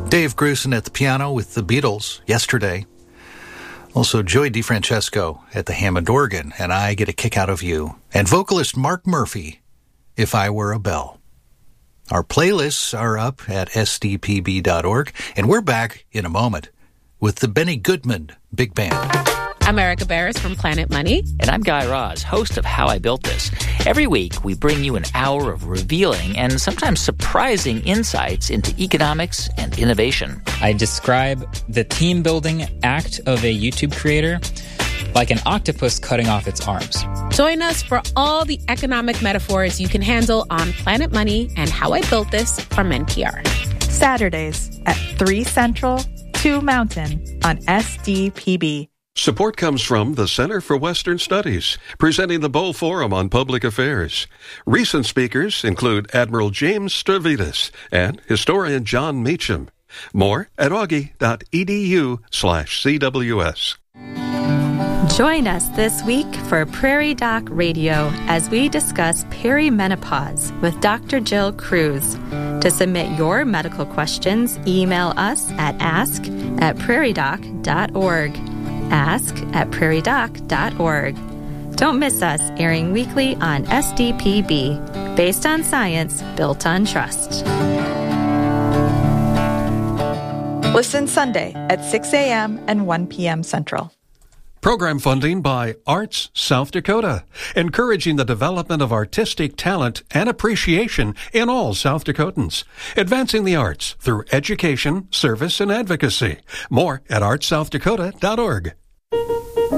Dave Grusin at the piano with the Beatles, Yesterday. Also, Joey DeFrancesco at the Hammond organ, and I Get a Kick Out of You. And vocalist Mark Murphy, If I Were a Bell. Our playlists are up at sdpb.org, and we're back in a moment with the Benny Goodman Big Band. I'm Erica Barris from Planet Money. And I'm Guy Raz, host of How I Built This. Every week, we bring you an hour of revealing and sometimes surprising insights into economics and innovation. I describe the team-building act of a YouTube creator like an octopus cutting off its arms. Join us for all the economic metaphors you can handle on Planet Money and How I Built This from NPR. Saturdays at 3 Central, 2 Mountain on SDPB. Support comes from the Center for Western Studies, presenting the Bow Forum on Public Affairs. Recent speakers include Admiral James Stavridis and historian John Meacham. More at augie.edu/CWS. Join us this week for Prairie Doc Radio as we discuss perimenopause with Dr. Jill Cruz. To submit your medical questions, email us at ask@prairiedoc.org. ask@prairiedoc.org. Don't miss us, airing weekly on SDPB, based on science, built on trust. Listen Sunday at 6 a.m. and 1 p.m. Central. Program funding by Arts South Dakota, encouraging the development of artistic talent and appreciation in all South Dakotans, advancing the arts through education, service, and advocacy. More at artsouthdakota.org.